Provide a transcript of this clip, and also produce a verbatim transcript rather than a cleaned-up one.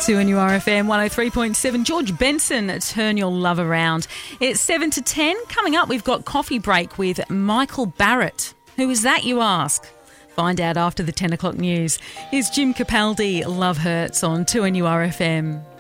two N U R F M one oh three point seven. George Benson, Turn Your Love Around. It's seven to ten. Coming up, we've got Coffee Break with Michael Barrett. Who is that, you ask? Find out after the ten o'clock news. Here's Jim Capaldi, Love Hurts on two N U R F M.